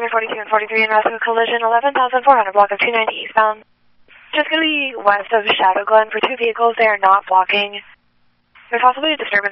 Container 42 and 43 in rescue collision 11,400 block of 290 eastbound. Just going to be west of Shadow Glen for 2 vehicles. They are not blocking. There's possibly a disturbance